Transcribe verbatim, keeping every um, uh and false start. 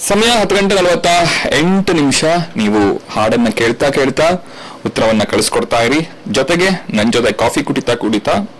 ಸಮಯ ಹತ್ತು ಗಂಟೆ ನಲವತ್ತ ಎಂಟು ನಿಮಿಷ. ನೀವು ಹಾಡನ್ನ ಕೇಳ್ತಾ ಕೇಳ್ತಾ ಉತ್ತರವನ್ನ ಕಳಿಸ್ಕೊಡ್ತಾ ಇರಿ. ಜೊತೆಗೆ ನನ್ ಜೊತೆ ಕಾಫಿ ಕುಡಿತಾ ಕುಡಿತಾ